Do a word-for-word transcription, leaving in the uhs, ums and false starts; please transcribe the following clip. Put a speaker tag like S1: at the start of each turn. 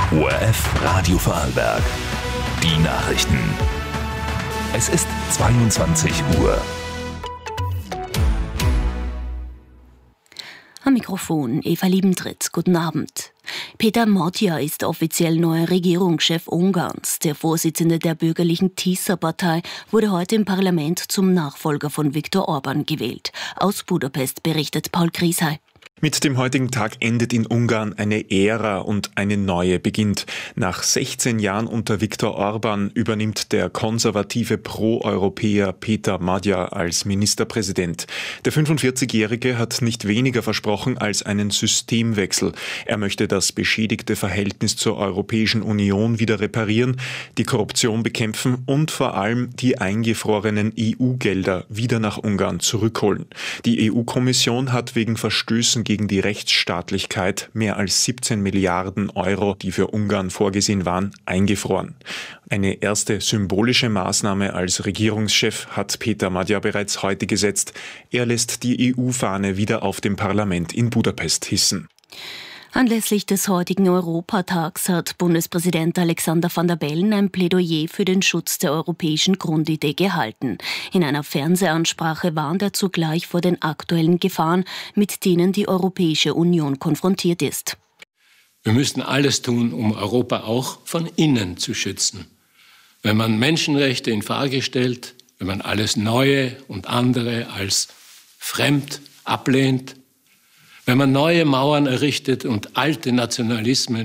S1: O R F Radio Vorarlberg. Die Nachrichten. Es ist zweiundzwanzig Uhr.
S2: Am Mikrofon Eva Liebentritt. Guten Abend. Peter Magyar ist offiziell neuer Regierungschef Ungarns. Der Vorsitzende der bürgerlichen Tisza-Partei wurde heute im Parlament zum Nachfolger von Viktor Orban gewählt. Aus Budapest berichtet Paul Griesheim.
S3: Mit dem heutigen Tag endet in Ungarn eine Ära und eine neue beginnt. Nach sechzehn Jahren unter Viktor Orban übernimmt der konservative Pro-Europäer Peter Magyar als Ministerpräsident. Der fünfundvierzigjährige hat nicht weniger versprochen als einen Systemwechsel. Er möchte das beschädigte Verhältnis zur Europäischen Union wieder reparieren, die Korruption bekämpfen und vor allem die eingefrorenen E U-Gelder wieder nach Ungarn zurückholen. Die E U-Kommission hat wegen Verstößen gegen die Rechtsstaatlichkeit mehr als siebzehn Milliarden Euro, die für Ungarn vorgesehen waren, eingefroren. Eine erste symbolische Maßnahme als Regierungschef hat Peter Magyar bereits heute gesetzt. Er lässt die E U-Fahne wieder auf dem Parlament in Budapest hissen.
S2: Anlässlich des heutigen Europatags hat Bundespräsident Alexander Van der Bellen ein Plädoyer für den Schutz der europäischen Grundidee gehalten. In einer Fernsehansprache warnt er zugleich vor den aktuellen Gefahren, mit denen die Europäische Union konfrontiert ist.
S4: Wir müssen alles tun, um Europa auch von innen zu schützen. Wenn man Menschenrechte in Frage stellt, wenn man alles Neue und andere als fremd ablehnt, wenn man neue Mauern errichtet und alte Nationalismen